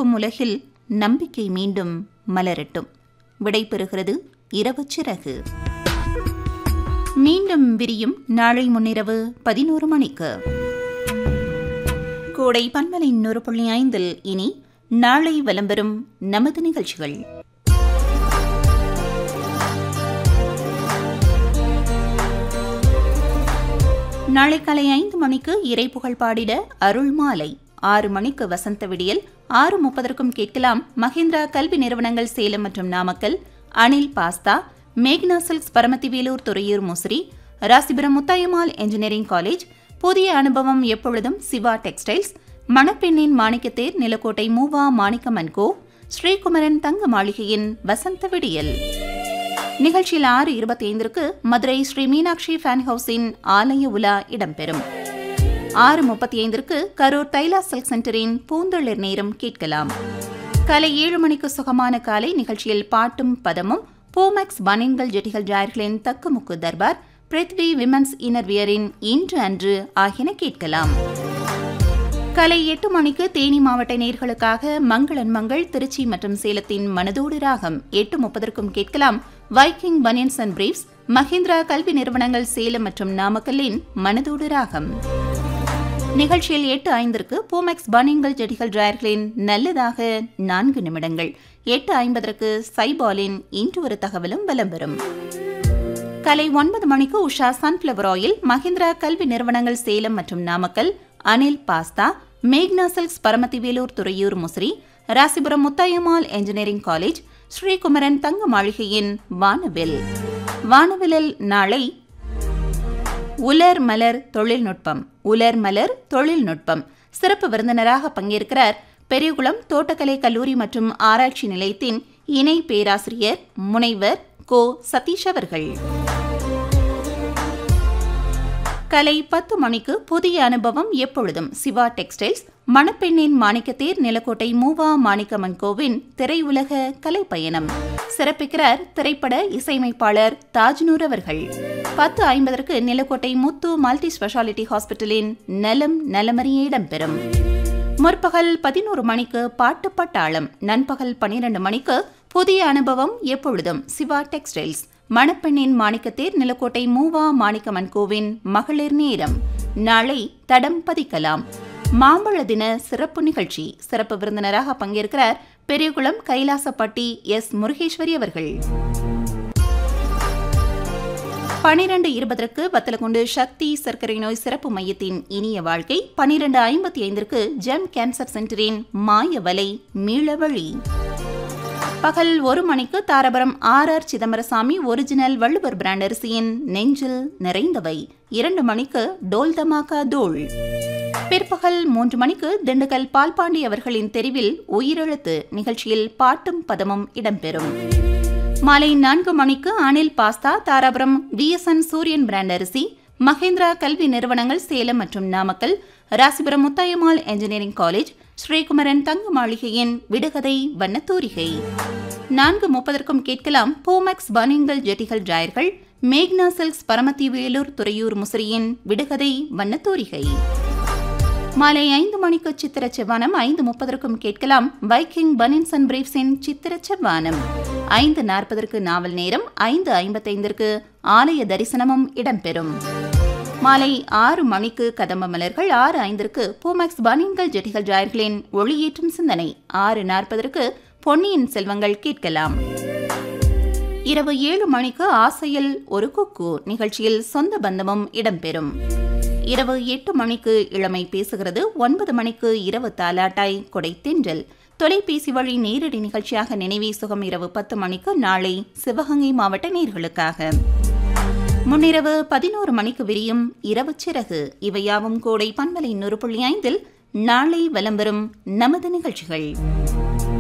போக்கும் உலகில் நம்பிக்கை மீண்டும் மலரட்டும். விடைபெறுகிறது இரவு சிறகு. மீண்டும் விரியும் நாளை முன்னிரவு 11 மணிக்கு. கோடை பன்மலை 100.5 இனி நாளை வலம்பெறும் நமது நிகழ்ச்சிகள். நாளை காலை 5 மணிக்கு இறைப்புகழ் பாடிட அருள் மாலை, 6 மணிக்கு வசந்த விடியல், 6:30 கேட்கலாம் மஹிந்திரா கல்வி நிறுவனங்கள் சேலம் மற்றும் நாமக்கல், அனில் பாஸ்தா, மேக்னா silks Paramathivelur Thuraiyur Musiri, Rasipuram Muthayammal engineering college, புதிய அனுபவம் எப்பொழுதும் சிவா டெக்ஸ்டைல்ஸ், மணப்பெண்ணின் மாணிக்கத்தேர் நிலக்கோட்டை மூவா மாணிக்கம் கோ, ஸ்ரீகுமரன் தங்க மாளிகையின் வசந்த விடியல். நிகழ்ச்சியில் 6:25 மதுரை ஸ்ரீ மீனாட்சி ஃபேன் ஹவுஸின் ஆலய உலா இடம்பெறும். 6:35 கரூர் தைலா சில்க் சென்டரின் பூந்தளிர் நேரம் கேட்கலாம். காலை 7 மணிக்கு சுகமான காலை நிகழ்ச்சியில் பாட்டும் பதமும், போமேக்ஸ் பனியன்கள் ஜெட்டிகள் ஜாயர்களின் தக்குமுக்கு தர்பார், பிரித்வி விமன்ஸ் இன்னர்வியரின் இன்று அன்று ஆகியன கேட்கலாம். காலை 8 மணிக்கு தேனி மாவட்ட நேயர்களுக்காக மங்களன் மங்கள் திருச்சி மற்றும் சேலத்தின் மனதோடு ராகம். 8:30 கேட்கலாம் Viking banians and briefs, Mahindra கல்வி நிறுவனங்கள் சேலம் மற்றும் நாமக்கல்லின் மனதோடு ராகம். நிகழ்ச்சியில் 8:05 போமேக்ஸ் பனியன்கள் ஜெட்டிகள் டிராயர்களின் நல்லதாக 4 நிமிடங்கள். 8:50 சைபாலின் இன்று ஒரு தகவலும் விளம்பரம். காலை 9 மணிக்கு உஷா சன்ஃபிளவர் ஆயில், மஹிந்திரா கல்வி நிறுவனங்கள் சேலம் மற்றும் நாமக்கல், அனில் பாஸ்தா, மேக்னா silks Paramathivelur Thuraiyur Musiri, Rasipuram Muthayammal engineering college, Sri Kumaran தங்க மாளிகையின் வானவில். வானவிலில் நாளை உலர் மலர் தொழில்நுட்பம், உலர் மலர் தொழில்நுட்பம் சிறப்பு விருந்தினராக பங்கேற்கிறார் பெரியகுளம் தோட்டக்கலை கல்லூரி மற்றும் ஆராய்ச்சி நிலையத்தின் இணை பேராசிரியர் முனைவர் கோ சதீஷ் அவர்கள். காலை 10 மணிக்கு புதிய அனுபவம் எப்பொழுதும் சிவா டெக்ஸ்டைல்ஸ், மணப்பெண்ணின் மாணிக்கத்தேர் நிலக்கோட்டை மூவா மாணிக்கம் கோவின் திரையுலக கலைப்பயணம். சிறப்பிக்கிறார் திரைப்பட இசையமைப்பாளர் தாஜ்னூர் அவர்கள். 10:50 நிலக்கோட்டை முத்து மல்டி ஸ்பெஷாலிட்டி ஹாஸ்பிட்டலின் நலம் நலமறிய இடம்பெறும். முற்பகல் 11 மணிக்கு பாட்டு பட்டாளம். நண்பகல் 12 மணிக்கு புதிய அனுபவம் எப்பொழுதும் சிவா டெக்ஸ்டைல்ஸ், மணப்பெண்ணின் மாணிக்கத்தேர் நிலக்கோட்டை மூவா மாணிக்கம் கோவின் மகளிர் நேரம். நாளை தடம் பதிக்கலாம் மாம்பழ தின சிறப்பு நிகழ்ச்சி. சிறப்பு விருந்தினராக பங்கேற்கிறார் பெரியகுளம் கைலாசப்பட்டி எஸ் முருகேஸ்வரி அவர்கள். 12:20 வத்தலகுண்டு சக்தி சர்க்கரை நோய் சிறப்பு மையத்தின் இனிய வாழ்க்கை. 12:55 ஜெம் கேன்சர் சென்டரின் மாயவலை மீளவழி. பகல் 1 மணிக்கு Dharapuram R Chidambarasamy original Valluvar brand அரிசியின் நெஞ்சில் நிறைந்தவை. 2 மணிக்கு டோல் தமாகா தோல். பிற்பகல் 3 மணிக்கு திண்டுக்கல் பால்பாண்டி அவர்களின் தெரிவில் உயிரெழுத்து நிகழ்ச்சியில் பாட்டும் பதமும் இடம்பெறும். மாலை 4 மணிக்கு அனில் பாஸ்தா தாராபுரம் விஎஸ்என் சூரியன் பிராண்ட் அரிசி, மஹிந்திரா கல்வி நிறுவனங்கள் சேலம் மற்றும் நாமக்கல், ராசிபுரம் முத்தாயம்மாள் என்ஜினியரிங் காலேஜ், ஸ்ரீகுமரன் தங்க மாளிகையின் விடுகதை வண்ணத்தூரிகை. 4:30 கேட்கலாம் போமேக்ஸ் பனியன்கள் ஜெட்டிகள் டிராயர்கள், மேக்னா சில்க்ஸ் பரமத்திவேலூர் துறையூர் முசிறியின் விடுகதை வண்ணத்தூரிகை. மாலை 5 மணிக்கு சித்திர செவ்வானம். 5:30 கேட்கலாம் வைக்கிங் பனியன்ஸ் அண்ட் பிரீஃப்ஸின் சித்திர செவ்வானம். 5:40 நாவல் நேரம். 5:55 ஆலய தரிசனமும் இடம்பெறும். மாலை 6 மணிக்கு கதம்ப மலர்கள். 6:05 போமேக்ஸ் பனியன்கள் ஜெட்டிகள் டிராயர்களின் ஒளியேற்றும் சிந்தனை. 6:40 பொன்னியின் செல்வங்கள் கேட்கலாம். இரவு 7 மணிக்கு ஆசையில் ஒரு குக்கு நிகழ்ச்சியில் சொந்த பந்தமும் இடம்பெறும். இரவு 8 மணிக்கு இளமை பேசுகிறது. 9 மணிக்கு இரவு தாலாட்டாய் கொடை தென்றல் தொலைபேசி வழி நேரடி நிகழ்ச்சியாக நினைவே சுகம். இரவு 10 மணிக்கு நாளை சிவகங்கை மாவட்ட நேயர்களுக்காக. முன்னிரவு 11 மணிக்கு விரியும் இரவு சிறகு. இவையாவும் கோடை பன்மலை 100.5 நாளை வலம்பெறும் நமது நிகழ்ச்சிகள்.